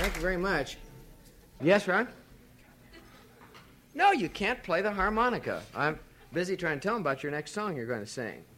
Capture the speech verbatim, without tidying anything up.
Thank you very much. Yes, Ron? No, you can't play the harmonica. I'm busy trying to tell him about your next song you're going to sing.